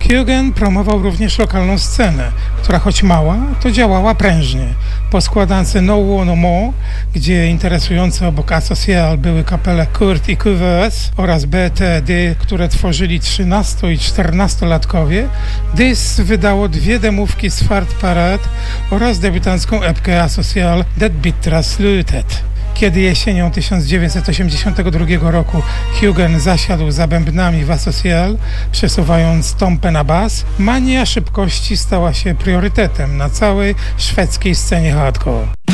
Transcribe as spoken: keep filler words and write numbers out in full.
Hugen promował również lokalną scenę, która choć mała, to działała prężnie. Po składance No War No More, gdzie interesujące obok Asocial były kapele Kurt i Cuveurs oraz B T D, które tworzyli trzynasto- i czternastolatkowie, This wydało dwie demówki z Fart Parade oraz debiutancką epkę Asocial Det Bittra Slutet. Kiedy jesienią tysiąc dziewięćset osiemdziesiątego drugiego roku Hugen zasiadł za bębnami w Asocial, przesuwając tompę na bas, mania szybkości stała się priorytetem na całej szwedzkiej scenie hardcore.